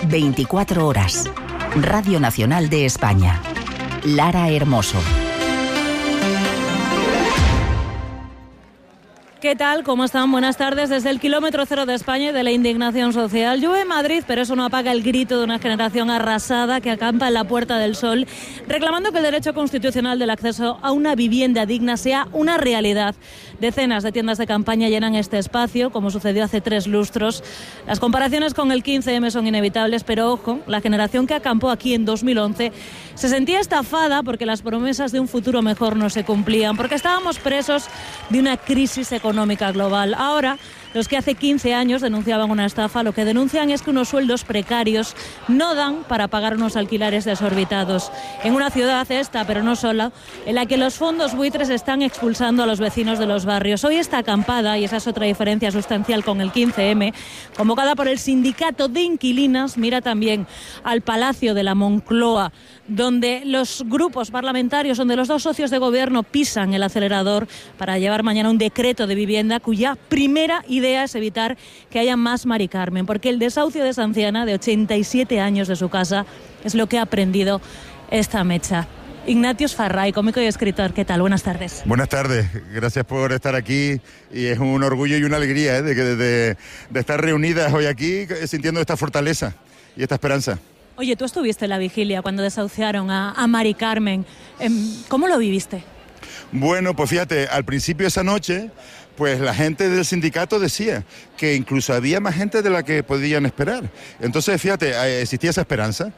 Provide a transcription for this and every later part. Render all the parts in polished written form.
24 horas. Radio Nacional de España. Lara Hermoso. ¿Qué tal? ¿Cómo están? Buenas tardes. Desde el kilómetro cero de España y de la indignación social. Llueve en Madrid, pero eso no apaga el grito de una generación arrasada que acampa en la Puerta del Sol, reclamando que el derecho constitucional del acceso a una vivienda digna sea una realidad. Decenas de tiendas de campaña llenan este espacio, como sucedió hace 3 lustros. Las comparaciones con el 15M son inevitables, pero ojo, la generación que acampó aquí en 2011 se sentía estafada porque las promesas de un futuro mejor no se cumplían, porque estábamos presos de una crisis económica global. Ahora, los que hace 15 años denunciaban una estafa, lo que denuncian es que unos sueldos precarios no dan para pagar unos alquileres desorbitados. En una ciudad esta, pero no sola, en la que los fondos buitres están expulsando a los vecinos de los barrios. Hoy esta acampada, y esa es otra diferencia sustancial con el 15M, convocada por el Sindicato de Inquilinas, mira también al Palacio de la Moncloa, donde los grupos parlamentarios, donde los 2 socios de gobierno pisan el acelerador para llevar mañana un decreto de vivienda cuya primera idea es evitar que haya más Mari Carmen, porque el desahucio de esa anciana de 87 años de su casa es lo que ha aprendido esta mecha. Ignatius Farray, cómico y escritor, ¿qué tal? Buenas tardes. Buenas tardes, gracias por estar aquí y es un orgullo y una alegría de estar reunidas hoy aquí sintiendo esta fortaleza y esta esperanza. Oye, tú estuviste en la vigilia cuando desahuciaron a Mari Carmen. ¿Cómo lo viviste? Bueno, pues fíjate, al principio de esa noche, pues la gente del sindicato decía que incluso había más gente de la que podían esperar. Entonces, fíjate, existía esa esperanza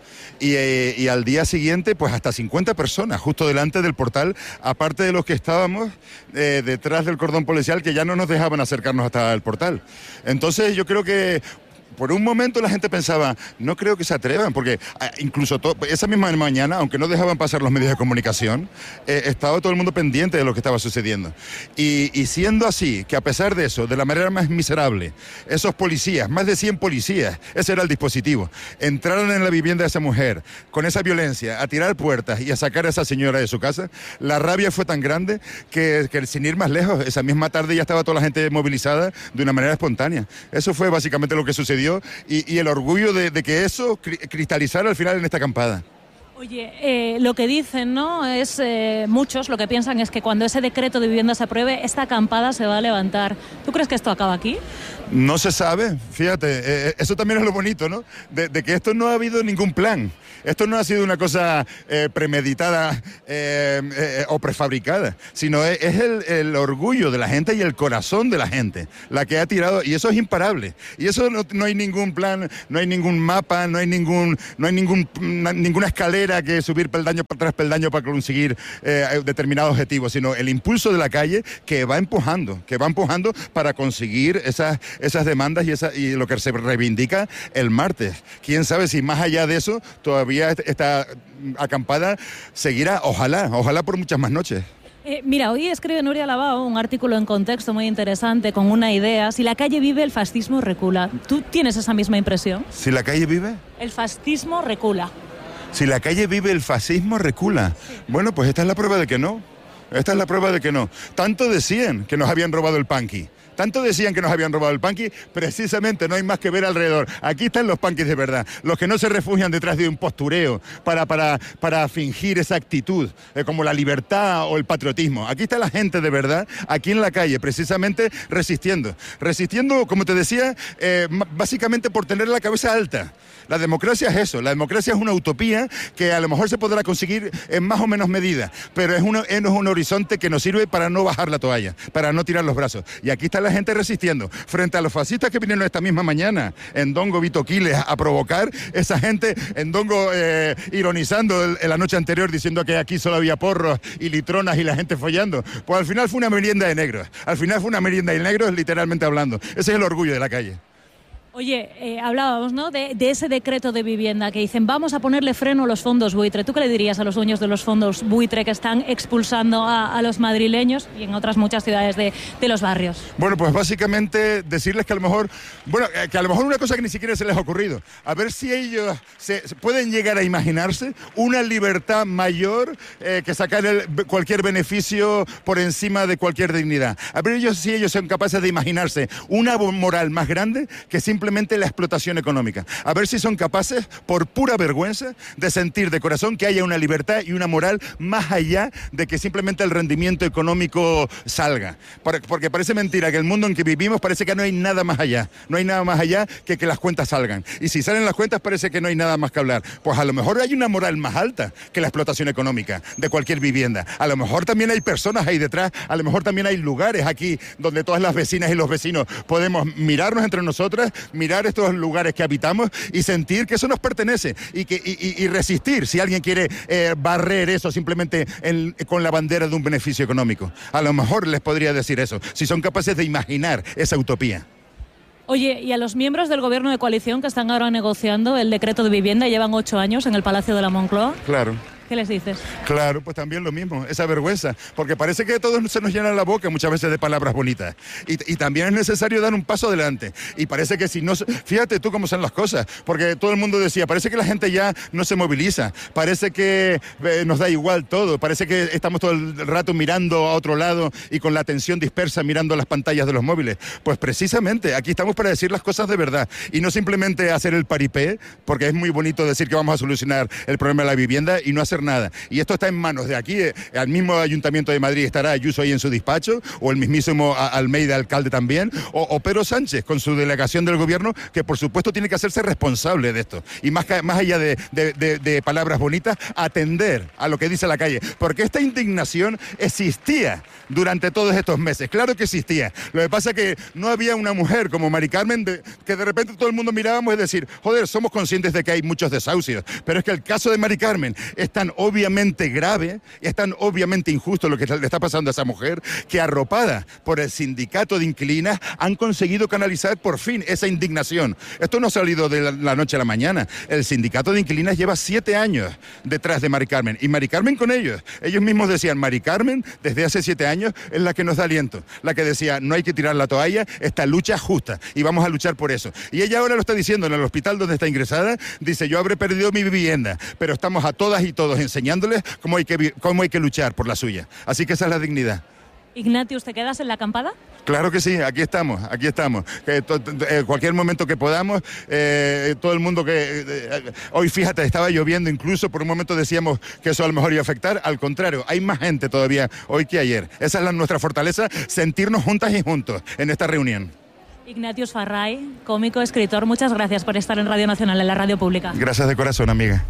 y al día siguiente, pues hasta 50 personas justo delante del portal, aparte de los que estábamos detrás del cordón policial, que ya no nos dejaban acercarnos hasta el portal. Entonces, yo creo que por un momento la gente pensaba, no creo que se atrevan, porque incluso esa misma mañana, aunque no dejaban pasar los medios de comunicación, estaba todo el mundo pendiente de lo que estaba sucediendo. Y siendo así, que a pesar de eso, de la manera más miserable, esos policías, más de 100 policías, ese era el dispositivo, entraron en la vivienda de esa mujer con esa violencia, a tirar puertas y a sacar a esa señora de su casa, la rabia fue tan grande que sin ir más lejos, esa misma tarde ya estaba toda la gente movilizada de una manera espontánea. Eso fue básicamente lo que sucedió. Y el orgullo de que eso cristalizara al final en esta acampada. Oye, lo que dicen, ¿no? Es muchos lo que piensan es que cuando ese decreto de vivienda se apruebe, esta acampada se va a levantar. ¿Tú crees que esto acaba aquí? No se sabe, fíjate, eso también es lo bonito, ¿no? De que esto no ha habido ningún plan. Esto no ha sido una cosa premeditada o prefabricada, sino es el orgullo de la gente y el corazón de la gente la que ha tirado, y eso es imparable. Y eso no hay ningún plan, no hay ningún mapa, no hay ninguna escalera que subir peldaño tras peldaño para conseguir determinados objetivos, sino el impulso de la calle que va empujando para conseguir esas demandas y lo que se reivindica el martes. Quién sabe si más allá de eso todavía esta acampada seguirá, ojalá por muchas más noches. Mira, hoy escribe Nuria Lavao un artículo en Contexto muy interesante con una idea. Si la calle vive, el fascismo recula. ¿Tú tienes esa misma impresión? ¿Si la calle vive? El fascismo recula. Si la calle vive, el fascismo recula. Sí. Bueno, pues esta es la prueba de que no. Esta es la prueba de que no. Tanto decían que nos habían robado el punky. Tanto decían que nos habían robado el punky, precisamente no hay más que ver alrededor. Aquí están los punkis de verdad, los que no se refugian detrás de un postureo para fingir esa actitud, como la libertad o el patriotismo. Aquí está la gente de verdad, aquí en la calle, precisamente resistiendo. Resistiendo, como te decía, básicamente por tener la cabeza alta. La democracia es eso, la democracia es una utopía que a lo mejor se podrá conseguir en más o menos medida, pero es un horizonte que nos sirve para no bajar la toalla, para no tirar los brazos. Y aquí está la gente resistiendo frente a los fascistas que vinieron esta misma mañana en Dongo Vito Quiles a provocar, esa gente en Dongo ironizando la noche anterior diciendo que aquí solo había porros y litronas y la gente follando. Pues al final fue una merienda de negros, literalmente hablando. Ese es el orgullo de la calle. Oye, hablábamos, ¿no?, de ese decreto de vivienda que dicen vamos a ponerle freno a los fondos buitre. ¿Tú qué le dirías a los dueños de los fondos buitre que están expulsando a los madrileños y en otras muchas ciudades de los barrios? Bueno, pues básicamente decirles que a lo mejor una cosa que ni siquiera se les ha ocurrido, a ver si ellos se pueden llegar a imaginarse una libertad mayor que sacar cualquier beneficio por encima de cualquier dignidad. A ver si ellos son capaces de imaginarse una moral más grande que simplemente simplemente la explotación económica. A ver si son capaces, por pura vergüenza, de sentir de corazón que haya una libertad y una moral más allá de que simplemente el rendimiento económico salga. Porque parece mentira que el mundo en que vivimos parece que no hay nada más allá. No hay nada más allá que las cuentas salgan. Y si salen las cuentas parece que no hay nada más que hablar. Pues a lo mejor hay una moral más alta que la explotación económica de cualquier vivienda. A lo mejor también hay personas ahí detrás, a lo mejor también hay lugares aquí donde todas las vecinas y los vecinos podemos mirarnos entre nosotras, mirar estos lugares que habitamos y sentir que eso nos pertenece y resistir si alguien quiere barrer eso simplemente con la bandera de un beneficio económico. A lo mejor les podría decir eso, si son capaces de imaginar esa utopía. Oye, y a los miembros del gobierno de coalición que están ahora negociando el decreto de vivienda, llevan 8 años en el Palacio de la Moncloa. Claro. ¿Qué les dices? Claro, pues también lo mismo, esa vergüenza, porque parece que todos se nos llena la boca muchas veces de palabras bonitas y también es necesario dar un paso adelante y parece que si no, fíjate tú cómo son las cosas, porque todo el mundo decía, parece que la gente ya no se moviliza, parece que nos da igual todo, parece que estamos todo el rato mirando a otro lado y con la atención dispersa mirando las pantallas de los móviles. Pues precisamente aquí estamos para decir las cosas de verdad y no simplemente hacer el paripé, porque es muy bonito decir que vamos a solucionar el problema de la vivienda y no hacer nada. Y esto está en manos de aquí, al mismo Ayuntamiento de Madrid estará Ayuso ahí en su despacho, o el mismísimo Almeida, alcalde también, o Pedro Sánchez con su delegación del gobierno, que por supuesto tiene que hacerse responsable de esto. Y más allá de palabras bonitas, atender a lo que dice la calle. Porque esta indignación existía durante todos estos meses. Claro que existía. Lo que pasa es que no había una mujer como Mari Carmen que de repente todo el mundo mirábamos y decir, joder, somos conscientes de que hay muchos desahucios. Pero es que el caso de Mari Carmen es tan obviamente grave, es tan obviamente injusto lo que le está pasando a esa mujer, que arropada por el sindicato de inquilinas han conseguido canalizar por fin esa indignación. Esto no ha salido de la noche a la mañana. El sindicato de inquilinas lleva 7 años detrás de Mari Carmen y Mari Carmen con ellos. Ellos mismos decían, Mari Carmen desde hace 7 años es la que nos da aliento, la que decía, no hay que tirar la toalla, esta lucha es justa y vamos a luchar por eso. Y ella ahora lo está diciendo en el hospital donde está ingresada, dice, yo habré perdido mi vivienda, pero estamos a todas y todos enseñándoles cómo hay que luchar por la suya. Así que esa es la dignidad. Ignatius, ¿te quedas en la acampada? Claro que sí, aquí estamos. Cualquier momento que podamos, todo el mundo hoy fíjate, estaba lloviendo incluso, por un momento decíamos que eso a lo mejor iba a afectar, al contrario, hay más gente todavía hoy que ayer. Esa es nuestra fortaleza, sentirnos juntas y juntos en esta reunión. Ignatius Farray, cómico, escritor, muchas gracias por estar en Radio Nacional, en la radio pública. Gracias de corazón, amiga.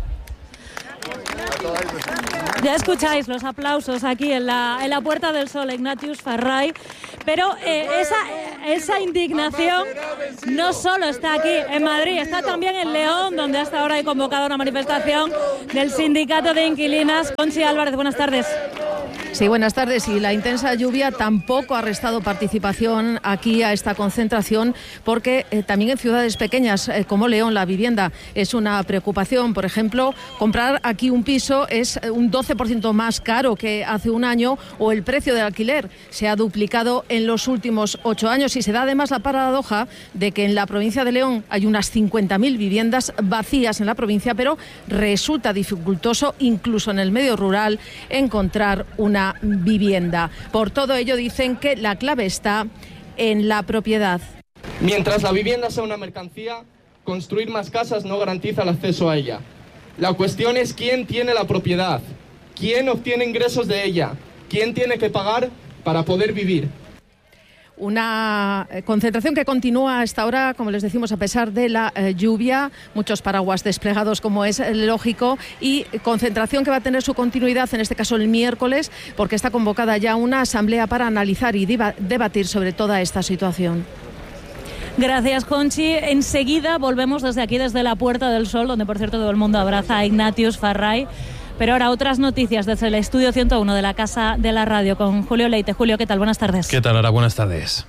Ya escucháis los aplausos aquí en la Puerta del Sol, Ignatius Farray, pero esa indignación no solo está aquí en Madrid, está también en León, donde hasta ahora hay convocado una manifestación del sindicato de inquilinas. Conchi Álvarez, buenas tardes. Sí, buenas tardes. Y la intensa lluvia tampoco ha restado participación aquí a esta concentración, porque también en ciudades pequeñas como León la vivienda es una preocupación. Por ejemplo, comprar aquí un piso es un 12% más caro que hace un año, o el precio del alquiler se ha duplicado en los últimos 8 años. Y se da además la paradoja de que en la provincia de León hay unas 50.000 viviendas vacías en la provincia, pero resulta dificultoso, incluso en el medio rural, encontrar una vivienda. Por todo ello dicen que la clave está en la propiedad. Mientras la vivienda sea una mercancía, construir más casas no garantiza el acceso a ella. La cuestión es quién tiene la propiedad, quién obtiene ingresos de ella, quién tiene que pagar para poder vivir. Una concentración que continúa hasta ahora, como les decimos, a pesar de la lluvia, muchos paraguas desplegados como es lógico, y concentración que va a tener su continuidad, en este caso el miércoles, porque está convocada ya una asamblea para analizar y debatir sobre toda esta situación. Gracias, Conchi. Enseguida volvemos desde aquí, desde la Puerta del Sol, donde por cierto todo el mundo abraza a Ignatius Farray. Pero ahora otras noticias desde el estudio 101 de la Casa de la Radio con Julio Leite. Julio, ¿qué tal? Buenas tardes. ¿Qué tal, Ara? Buenas tardes.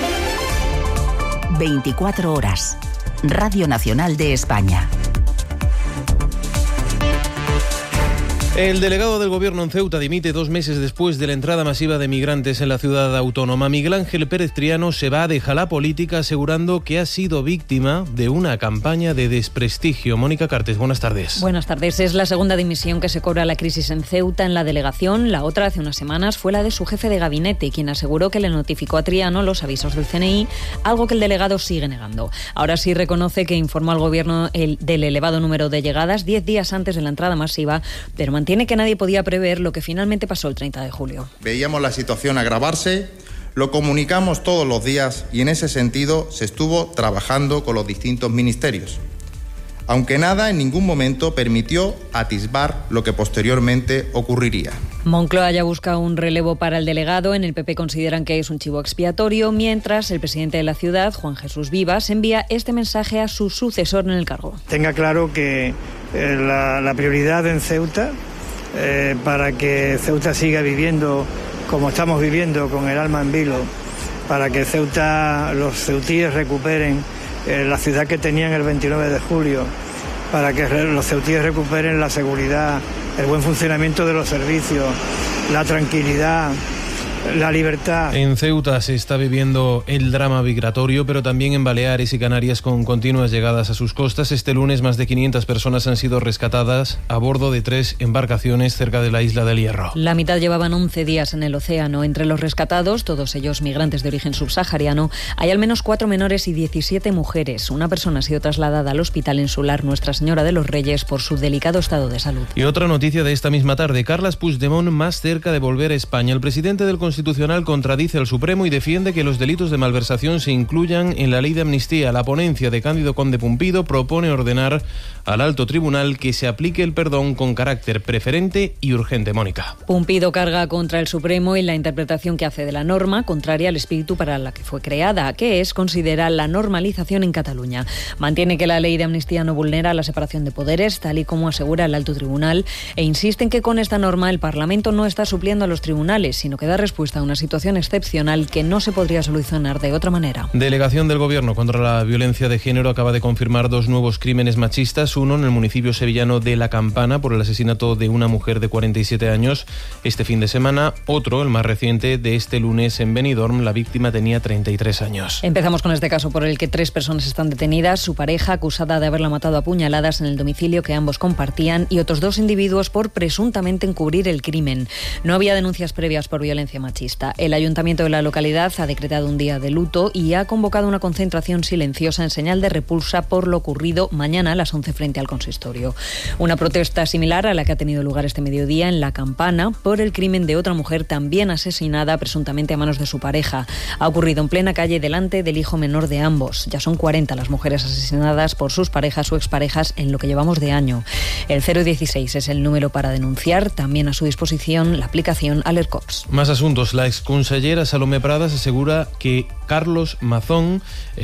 24 horas. Radio Nacional de España. El delegado del Gobierno en Ceuta dimite 2 meses después de la entrada masiva de migrantes en la ciudad autónoma. Miguel Ángel Pérez Triano se va de la política asegurando que ha sido víctima de una campaña de desprestigio. Mónica Cartes, buenas tardes. Buenas tardes. Es la segunda dimisión que se cobra la crisis en Ceuta en la delegación. La otra, hace unas semanas, fue la de su jefe de gabinete, quien aseguró que le notificó a Triano los avisos del CNI, algo que el delegado sigue negando. Ahora sí reconoce que informó al Gobierno del elevado número de llegadas 10 días antes de la entrada masiva, pero mantiene que nadie podía prever lo que finalmente pasó el 30 de julio. Veíamos la situación agravarse, lo comunicamos todos los días y en ese sentido se estuvo trabajando con los distintos ministerios, aunque nada en ningún momento permitió atisbar lo que posteriormente ocurriría. Moncloa ya busca un relevo para el delegado. En el PP consideran que es un chivo expiatorio, mientras el presidente de la ciudad, Juan Jesús Vivas, envía este mensaje a su sucesor en el cargo. Tenga claro que la prioridad en Ceuta, para que Ceuta siga viviendo como estamos viviendo, con el alma en vilo, para que los ceutíes recuperen la ciudad que tenían el 29 de julio, para que los ceutíes recuperen la seguridad, el buen funcionamiento de los servicios, la tranquilidad, la libertad. En Ceuta se está viviendo el drama migratorio, pero también en Baleares y Canarias, con continuas llegadas a sus costas. Este lunes más de 500 personas han sido rescatadas a bordo de 3 embarcaciones cerca de la isla del Hierro. La mitad llevaban 11 días en el océano. Entre los rescatados, todos ellos migrantes de origen subsahariano, hay al menos 4 menores y 17 mujeres. Una persona ha sido trasladada al hospital insular Nuestra Señora de los Reyes por su delicado estado de salud. Y otra noticia de esta misma tarde: Carles Puigdemont más cerca de volver a España. El presidente del Constitucional contradice al Supremo y defiende que los delitos de malversación se incluyan en la ley de amnistía. La ponencia de Cándido Conde Pumpido propone ordenar al alto tribunal que se aplique el perdón con carácter preferente y urgente. Mónica. Pumpido carga contra el Supremo y la interpretación que hace de la norma, contraria al espíritu para la que fue creada, que es considerar la normalización en Cataluña. Mantiene que la ley de amnistía no vulnera la separación de poderes, tal y como asegura el alto tribunal, e insiste en que con esta norma el Parlamento no está supliendo a los tribunales, sino que da respuesta a una situación excepcional que no se podría solucionar de otra manera. Delegación del Gobierno contra la violencia de género acaba de confirmar 2 nuevos crímenes machistas, uno en el municipio sevillano de La Campana por el asesinato de una mujer de 47 años este fin de semana, otro, el más reciente, de este lunes en Benidorm. La víctima tenía 33 años. Empezamos con este caso por el que 3 personas están detenidas: su pareja, acusada de haberla matado a puñaladas en el domicilio que ambos compartían, y otros 2 individuos por presuntamente encubrir el crimen. No había denuncias previas por violencia machista. El Ayuntamiento de la localidad ha decretado un día de luto y ha convocado una concentración silenciosa en señal de repulsa por lo ocurrido mañana a las 11 frente al consistorio. Una protesta similar a la que ha tenido lugar este mediodía en La Campana por el crimen de otra mujer también asesinada presuntamente a manos de su pareja. Ha ocurrido en plena calle delante del hijo menor de ambos. Ya son 40 las mujeres asesinadas por sus parejas o exparejas en lo que llevamos de año. El 016 es el número para denunciar. También a su disposición la aplicación AlertCops. Más asuntos. La exconsellera Salomé Pradas asegura que Carlos Mazón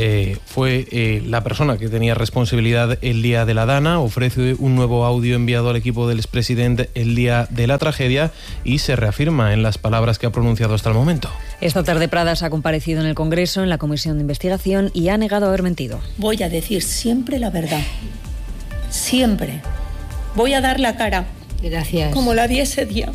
fue la persona que tenía responsabilidad el día de la Dana. Ofrece un nuevo audio enviado al equipo del expresidente el día de la tragedia y se reafirma en las palabras que ha pronunciado hasta el momento. Esta tarde Pradas ha comparecido en el Congreso, en la Comisión de Investigación, y ha negado haber mentido. Voy a decir siempre la verdad. Siempre. Voy a dar la cara. Gracias. Como la di ese día.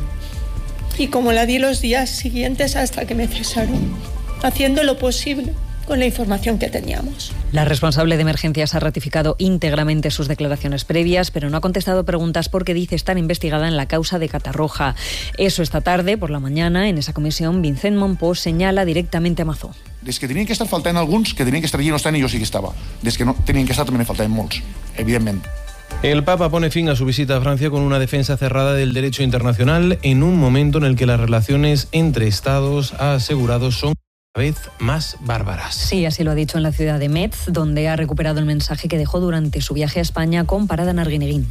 Y como la di los días siguientes hasta que me cesaron, haciendo lo posible con la información que teníamos. La responsable de emergencias ha ratificado íntegramente sus declaraciones previas, pero no ha contestado preguntas porque dice estar investigada en la causa de Catarroja. Eso esta tarde, por la mañana, en esa comisión, Vicent Monpós señala directamente a Mazó. Des que tenien que estar faltant alguns, que tenien que estar allí no estan, i jo sí que estava. Des que no tenien que estar també ne faltaven molts, evidentment. El Papa pone fin a su visita a Francia con una defensa cerrada del derecho internacional en un momento en el que las relaciones entre Estados, ha asegurado, son cada vez más bárbaras. Sí, así lo ha dicho en la ciudad de Metz, donde ha recuperado el mensaje que dejó durante su viaje a España con parada en Arguineguín.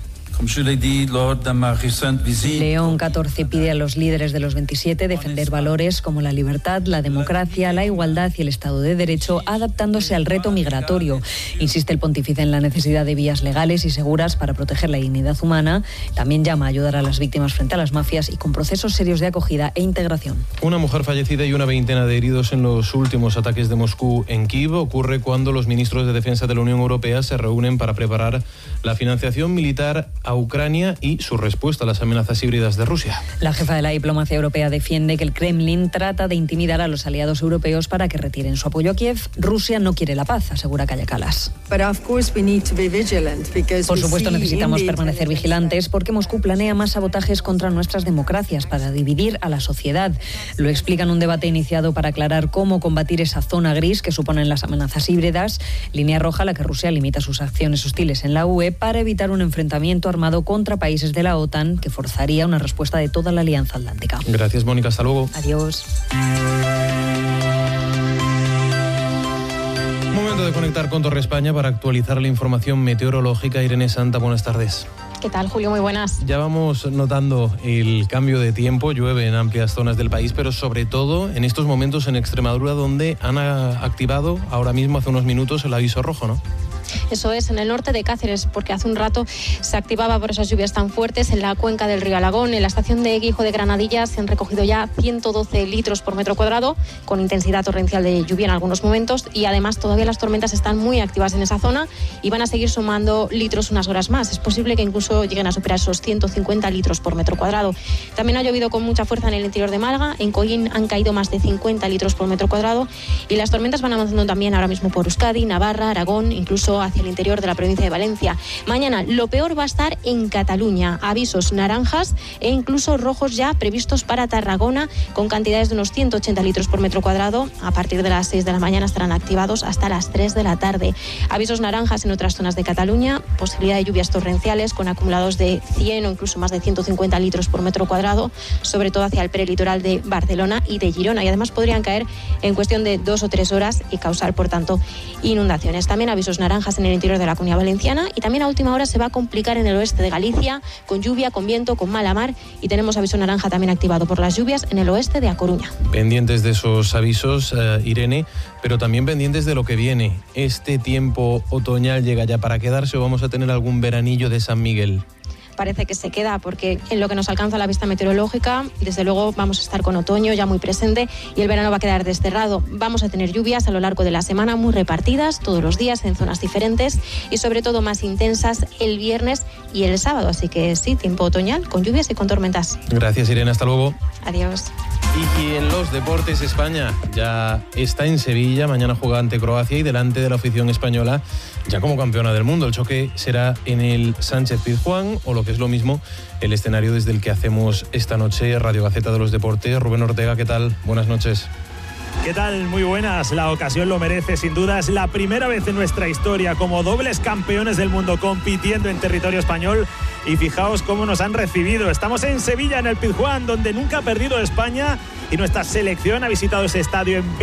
León XIV pide a los líderes de los 27 defender valores como la libertad, la democracia, la igualdad y el Estado de Derecho, adaptándose al reto migratorio. Insiste el pontífice en la necesidad de vías legales y seguras para proteger la dignidad humana. También llama a ayudar a las víctimas frente a las mafias y con procesos serios de acogida e integración. Una mujer fallecida y una veintena de heridos en los últimos ataques de Moscú en Kiev ocurre cuando los ministros de Defensa de la Unión Europea se reúnen para preparar la financiación militar a Ucrania y su respuesta a las amenazas híbridas de Rusia. La jefa de la diplomacia europea defiende que el Kremlin trata de intimidar a los aliados europeos para que retiren su apoyo a Kiev. Rusia no quiere la paz, asegura Kaja Kallas. Por supuesto, necesitamos permanecer vigilantes porque Moscú planea más sabotajes contra nuestras democracias para dividir a la sociedad. Lo explica en un debate iniciado para aclarar cómo combatir esa zona gris que suponen las amenazas híbridas, línea roja a la que Rusia limita sus acciones hostiles en la UE para evitar un enfrentamiento armado contra países de la OTAN que forzaría una respuesta de toda la Alianza Atlántica. Gracias, Mónica. Hasta luego. Adiós. Momento de conectar con Torre España para actualizar la información meteorológica. Irene Santa, buenas tardes. ¿Qué tal, Julio? Muy buenas. Ya vamos notando el cambio de tiempo, llueve en amplias zonas del país, pero sobre todo en estos momentos en Extremadura, donde han activado ahora mismo, hace unos minutos, el aviso rojo, ¿no? Eso es, en el norte de Cáceres, porque hace un rato se activaba por esas lluvias tan fuertes en la cuenca del río Alagón. En la estación de Guijo de Granadilla se han recogido ya 112 litros por metro cuadrado, con intensidad torrencial de lluvia en algunos momentos, y además todavía las tormentas están muy activas en esa zona y van a seguir sumando litros unas horas más. Es posible que incluso lleguen a superar esos 150 litros por metro cuadrado. También ha llovido con mucha fuerza en el interior de Málaga. En Coín han caído más de 50 litros por metro cuadrado y las tormentas van avanzando también ahora mismo por Euskadi, Navarra, Aragón, incluso hacia el interior de la provincia de Valencia. Mañana lo peor va a estar en Cataluña. Avisos naranjas e incluso rojos ya previstos para Tarragona, con cantidades de unos 180 litros por metro cuadrado. A partir de las 6 de la mañana estarán activados hasta las 3 de la tarde. Avisos naranjas en otras zonas de Cataluña, posibilidad de lluvias torrenciales con acumulados de 100 o incluso más de 150 litros por metro cuadrado, sobre todo hacia el prelitoral de Barcelona y de Girona, y además podrían caer en cuestión de 2 o 3 horas y causar, por tanto, inundaciones. También avisos naranjas en el interior de la Comunidad Valenciana, y también a última hora se va a complicar en el oeste de Galicia, con lluvia, con viento, con mala mar, y tenemos aviso naranja también activado por las lluvias en el oeste de A Coruña. Pendientes de esos avisos, Irene, pero también pendientes de lo que viene. ¿Este tiempo otoñal llega ya para quedarse o vamos a tener algún veranillo de San Miguel? Parece que se queda, porque en lo que nos alcanza la vista meteorológica, desde luego vamos a estar con otoño ya muy presente y el verano va a quedar desterrado. Vamos a tener lluvias a lo largo de la semana muy repartidas, todos los días en zonas diferentes y sobre todo más intensas el viernes y el sábado. Así que sí, tiempo otoñal con lluvias y con tormentas. Gracias, Irene. Hasta luego. Adiós. Y en los deportes, España ya está en Sevilla, mañana juega ante Croacia y delante de la afición española ya como campeona del mundo. El choque será en el Sánchez-Pizjuán, o lo que es lo mismo, el escenario desde el que hacemos esta noche Radio Gaceta de los Deportes. Rubén Ortega, ¿qué tal? Buenas noches. ¿Qué tal? Muy buenas. La ocasión lo merece, sin duda. Es la primera vez en nuestra historia como dobles campeones del mundo compitiendo en territorio español. Y fijaos cómo nos han recibido. Estamos en Sevilla, en el Pizjuán, donde nunca ha perdido España. Y nuestra selección ha visitado ese estadio en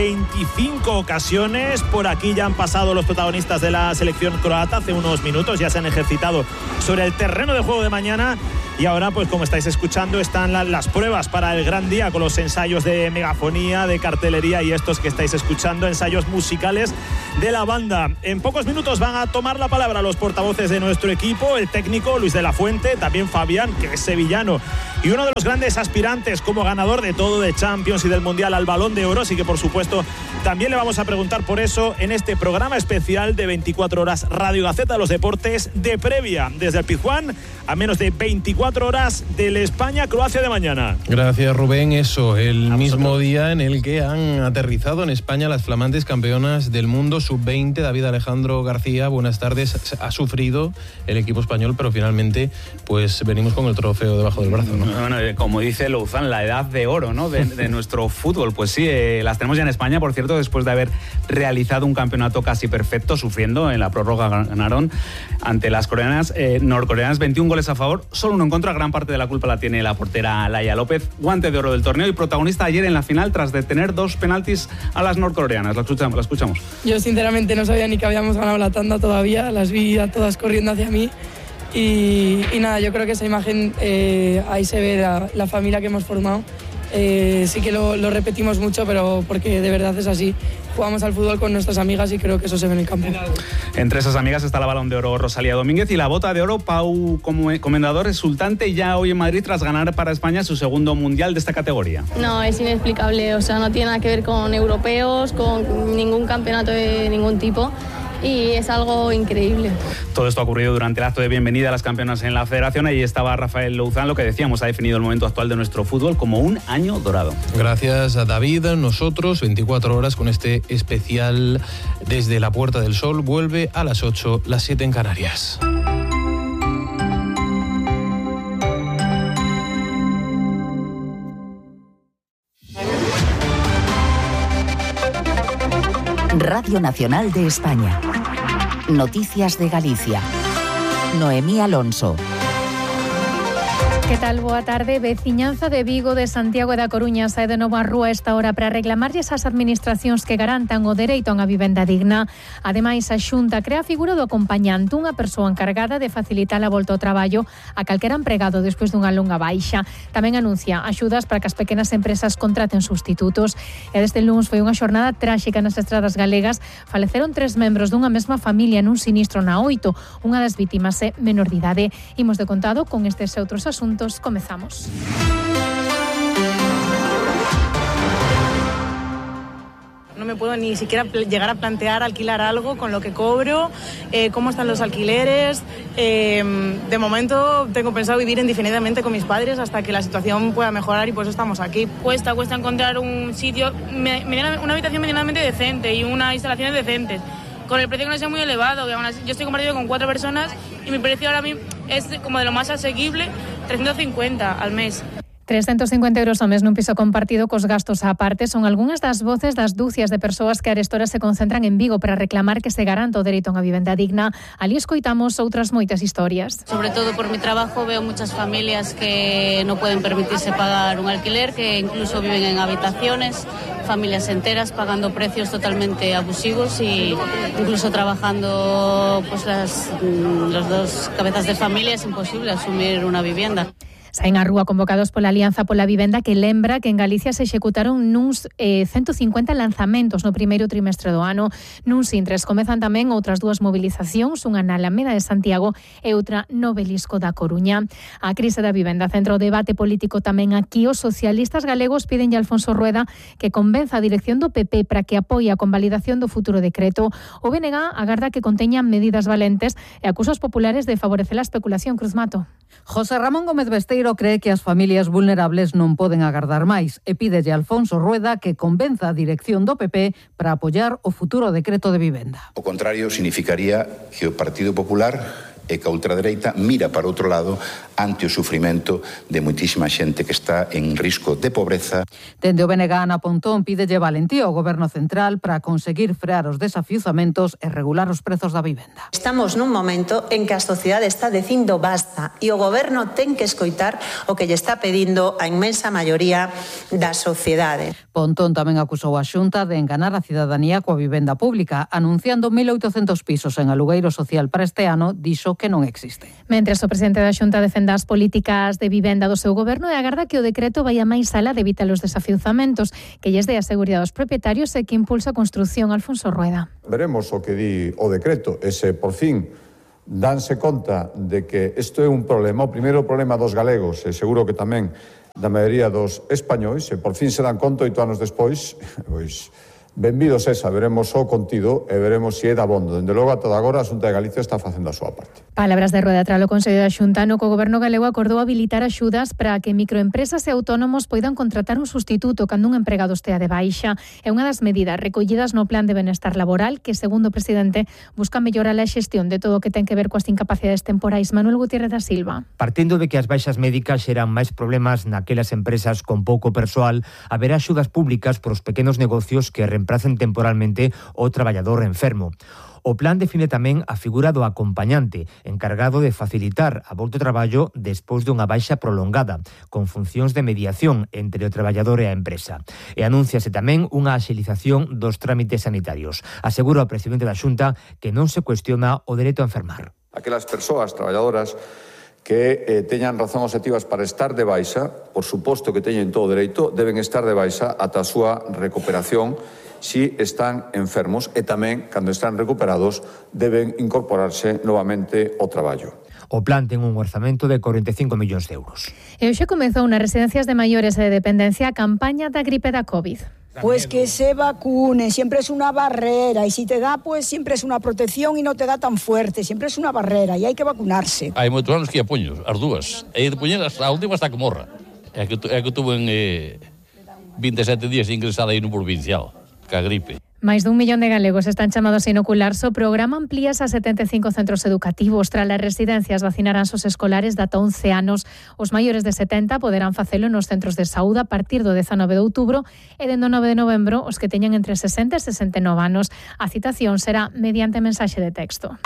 25 ocasiones. Por aquí ya han pasado los protagonistas de la selección croata hace unos minutos. Ya se han ejercitado sobre el terreno de juego de mañana. Y ahora, pues como estáis escuchando, están las pruebas para el gran día, con los ensayos de megafonía, de cartelería y estos que estáis escuchando, ensayos musicales de la banda. En pocos minutos van a tomar la palabra los portavoces de nuestro equipo, el técnico Luis de la Fuente, también Fabián, que es sevillano, y uno de los grandes aspirantes como ganador de todo, de Champions y del Mundial, al Balón de Oro. Así que, por supuesto, también le vamos a preguntar por eso en este programa especial de 24 horas Radio Gaceta de los Deportes, de previa desde el Pizjuán, a menos de 24 horas del España-Croacia de mañana. Gracias, Rubén. Eso, el mismo día en el que han aterrizado en España las flamantes campeonas del mundo sub-20. David Alejandro García, buenas tardes. Ha sufrido el equipo español, pero finalmente pues venimos con el trofeo debajo del brazo, ¿no? Bueno, como dice Louzán, la edad de oro, ¿no? de nuestro fútbol. Pues sí, las tenemos ya en España, por cierto, después de haber realizado un campeonato casi perfecto, sufriendo. En la prórroga ganaron ante las norcoreanas 21 goles a favor, solo uno en contra. Gran parte de la culpa la tiene la portera Laia López, guante de oro del torneo y protagonista ayer en la final tras detener 2 penaltis a las norcoreanas. La escuchamos. Yo sinceramente no sabía ni que habíamos ganado la tanda todavía, las vi a todas corriendo hacia mí y nada, yo creo que esa imagen ahí se ve la familia que hemos formado. Sí que lo repetimos mucho, pero porque de verdad es así. Jugamos al fútbol con nuestras amigas y creo que eso se ve en el campo. Entre esas amigas está la Balón de Oro Rosalía Domínguez y la Bota de Oro Pau Comendador, resultante ya hoy en Madrid tras ganar para España su segundo mundial de esta categoría. No, es inexplicable, o sea, no tiene nada que ver con europeos, con ningún campeonato de ningún tipo. y es algo increíble. Todo esto ha ocurrido durante el acto de bienvenida a las campeonas en la federación. Ahí estaba Rafael Louzán, lo que decíamos, ha definido el momento actual de nuestro fútbol como un año dorado. Gracias a David. Nosotros, 24 horas con este especial desde la Puerta del Sol, vuelve a las 8, las 7 en Canarias. Radio Nacional de España. Noticias de Galicia. Noemí Alonso. Que tal? Boa tarde. Veciñanza de Vigo, de Santiago e da Coruña sae de novo á rúa esta hora para reclamarlles ás administracións que garantan o dereito a unha vivenda digna. Ademais, a Xunta crea a figura do acompañante, unha persoa encargada de facilitar a volta ao traballo a calquera empregado despois dunha longa baixa. Tamén anuncia axudas para que as pequenas empresas contraten sustitutos. E desde luns foi unha xornada tráxica nas estradas galegas. Faleceron 3 membros dunha mesma familia nun sinistro na 8. Unha das vítimas é menor de idade. Imos de contado con estes e outros asuntos. Comezamos. No me puedo ni siquiera llegar a plantear alquilar algo con lo que cobro, cómo están los alquileres. De momento tengo pensado vivir indefinidamente con mis padres hasta que la situación pueda mejorar y por eso estamos aquí. Cuesta encontrar un sitio, una habitación medianamente decente y unas instalaciones decentes. Con el precio que no sea muy elevado, que aún así, yo estoy compartido con 4 personas y mi precio ahora mismo es como de lo más asequible, 350 al mes. 350 euros ao mes nun piso compartido cos gastos á parte son algunhas das voces das dúcias de persoas que arestora se concentran en Vigo para reclamar que se garanta o dereito a unha vivenda digna. Ali escoitamos outras moitas historias. Sobre todo por mi trabajo veo muchas familias que no pueden permitirse pagar un alquiler, que incluso viven en habitaciones, familias enteras pagando precios totalmente abusivos y incluso trabajando pues los dos cabezas de familia es imposible asumir una vivienda. Saen á rúa convocados pola Alianza pola Vivenda, que lembra que en Galicia se executaron nuns 150 lanzamentos no primeiro trimestre do ano. Nuns intres comezan tamén outras 2 movilizacións, unha na Alameda de Santiago e outra no Belisco da Coruña. A crise da vivenda centra o debate político tamén aquí. Os socialistas galegos piden a Alfonso Rueda que convenza a dirección do PP para que apoie a convalidación do futuro decreto. O BNG agarda que conteñan medidas valentes e acusa os populares de favorecer a especulación. Cruz Mato. José Ramón Gómez Besteiro cree que as familias vulnerables non poden agardar máis e pídelle a Alfonso Rueda que convenza a dirección do PP para apoiar o futuro decreto de vivenda. O contrario significaría que o Partido Popular e que a ultradereita mira para outro lado ante o sufrimento de moitísima xente que está en risco de pobreza. Dende o BNG, Ana Pontón pídelle valentía ao Goberno Central para conseguir frear os desafiuzamentos e regular os prezos da vivenda. Estamos nun momento en que a sociedade está dicindo basta e o Goberno ten que escoitar o que lle está pedindo a inmensa maioría da sociedade. Pontón tamén acusou a Xunta de enganar a cidadanía coa vivenda pública, anunciando 1.800 pisos en alugueiro social para este ano, dixo que non existe. Mentres o presidente da Xunta defende as políticas de vivenda do seu goberno e agarda que o decreto vai a máis alá de evitar os desafiuzamentos, que lles dé a seguridade aos propietarios e que impulsa a construción. Alfonso Rueda. Veremos o que di o decreto, ese por fin danse conta de que isto é un problema, o primeiro problema dos galegos e seguro que tamén da maioría dos españois, e por fin se dan conta 8 anos despois, pois benvidos esa, veremos o contido e veremos se é dabondo. Dende logo, ata agora, a Xunta de Galicia está facendo a súa parte. Palabras de Rueda tras o Consello da Xunta, no que o Goberno galego acordou habilitar axudas para que microempresas e autónomos poidan contratar un sustituto cando un empregado estea de baixa. É unha das medidas recollidas no Plan de Benestar Laboral que, segundo o presidente, busca mellorar a xestión de todo o que ten que ver coas incapacidades temporais. Manuel Gutiérrez da Silva. Partindo de que as baixas médicas xeran máis problemas naquelas empresas con pouco persoal, haberá axudas públicas para os pequenos negocios que reemplacen temporalmente o traballador enfermo. O plan define tamén a figura do acompañante, encargado de facilitar a volta ao traballo despois dunha baixa prolongada, con funcións de mediación entre o traballador e a empresa. E anúnciase tamén unha axilización dos trámites sanitarios. Asegura o presidente da Xunta que non se cuestiona o dereito a enfermar. Aquelas persoas traballadoras que teñan razón objetivas para estar de baixa, por suposto que teñen todo o dereito, deben estar de baixa ata a súa recuperación si están enfermos e tamén, cando están recuperados, deben incorporarse novamente ao traballo. O plan ten un orzamento de 45 millóns de euros. E hoxe comezou nas residencias de maiores e de dependencia a campaña da gripe da COVID. Pues que se vacunen, siempre es una barrera, y si te da, pues siempre es una protección y no te da tan fuerte, siempre es una barrera y hay que vacunarse. Hai moitos anos que apoño, as dúas, e de poñelas, a última está que morra. É que tuve en 27 días ingresada aí no provincial, ca gripe. Máis dun millón de galegos están chamados a inocularse. O programa amplíase a 75 centros educativos. Tras as residencias vacinarán os escolares de ata 11 anos. Os maiores de 70 poderán facelo nos centros de saúde a partir do 19 de outubro e dende o 9 de novembro os que teñan entre 60 e 69 anos. A citación será mediante mensaxe de texto.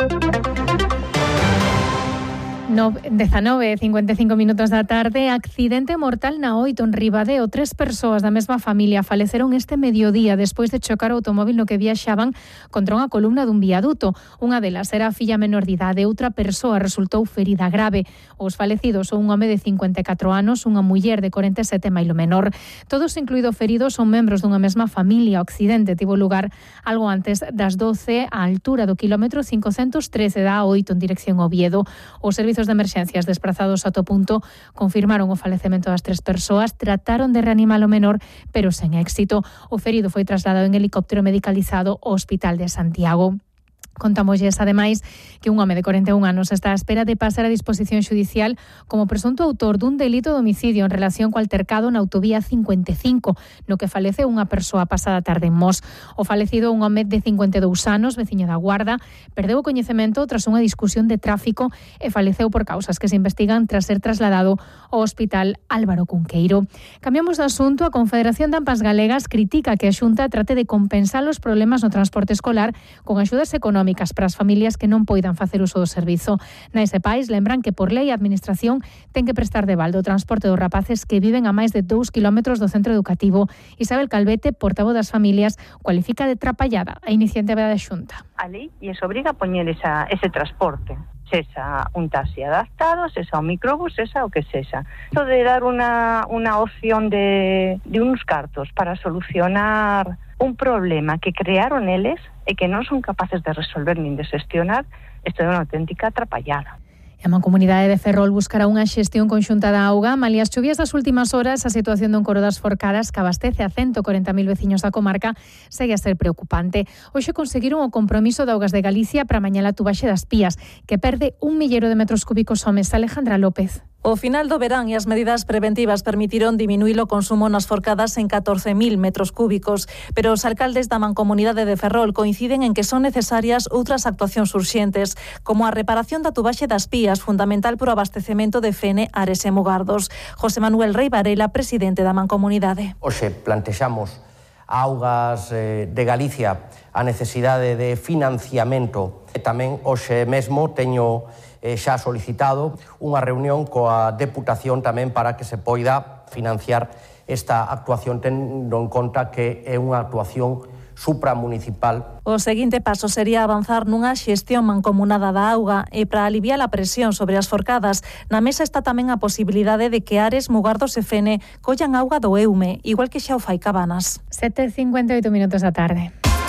19:55 minutos da tarde, accidente mortal na Oito en Ribadeo. 3 persoas da mesma familia faleceron este mediodía despois de chocar o automóvil no que viaxaban contra unha columna dun viaduto. Unha delas era a filla menor de idade, outra persoa resultou ferida grave. Os falecidos son un home de 54 anos, unha muller de 47 mailo menor. Todos, incluídos feridos, son membros dunha mesma familia. O accidente tivo lugar algo antes das 12 á altura do quilómetro 513 da A8 en dirección a Oviedo. Os servizos de emerxencias desprazados ata o punto confirmaron o falecemento das 3 persoas, trataron de reanimar o menor, pero sen éxito. O ferido foi trasladado en helicóptero medicalizado ao Hospital de Santiago. Contámosles, ademais, que un home de 41 anos está á espera de pasar a disposición xudicial como presunto autor dun delito de homicidio en relación co altercado na autovía 55, no que faleceu unha persoa pasada tarde en Mos. O falecido, un home de 52 anos, veciño da Guarda, perdeu o coñecemento tras unha discusión de tráfico e faleceu por causas que se investigan tras ser trasladado ao Hospital Álvaro Cunqueiro. Cambiamos de asunto. A Confederación de AMPAs Galegas critica que a Xunta trate de compensar os problemas no transporte escolar con axudas económicas para as familias que non poidan facer uso do servizo. Nais e pais lembran que por lei a Administración ten que prestar de balde o transporte dos rapaces que viven a máis de 2 kilómetros do centro educativo. Isabel Calvete, portavoz das familias, cualifica de trapallada a iniciativa da Xunta. A lei lles obriga a poñer ese transporte, sexa un taxi adaptado, sexa un microbús, sexa o que sexa. Isto de dar unha opción de uns cartos para solucionar un problema que crearon eles e que non son capaces de resolver nin de xestionar, isto é unha auténtica atrapallada. A Mancomunidade de Ferrol buscará unha xestión conxunta da auga. Malia as chuvias das últimas horas, a situación do Encoro das Forcadas, que abastece a 140.000 veciños da comarca, segue a ser preocupante. Hoxe conseguiron o compromiso de Augas de Galicia para mañá a tubaxe das Pías, que perde 1 millero de metros cúbicos ao mes. Alejandra López. O final do verán e as medidas preventivas permitiron diminuir o consumo nas forcadas en 14.000 metros cúbicos, pero os alcaldes da Mancomunidade de Ferrol coinciden en que son necesarias outras actuacións urxentes, como a reparación da tubaxe das Pías, fundamental para o abastecemento de Fene, Ares e Mugardos. José Manuel Rei Varela, presidente da Mancomunidade. Hoxe plantexamos a Augas de Galicia a necesidade de financiamento e tamén hoxe mesmo teño xa solicitado unha reunión coa Deputación tamén para que se poida financiar esta actuación, tendo en conta que é unha actuación supramunicipal. O seguinte paso sería avanzar nunha xestión mancomunada da auga e para aliviar a presión sobre as forcadas, na mesa está tamén a posibilidade de que Ares, Mugardos e Fene collan auga do Eume, igual que xa o fai Cabanas. 7:58 minutos da tarde.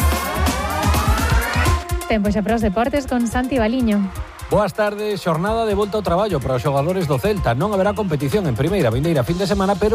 Tempo xa para os deportes con Santi Baliño. Boas tardes, xornada de volta ao traballo para os xogadores do Celta. Non haberá competición en primeira vindeira fin de semana, pero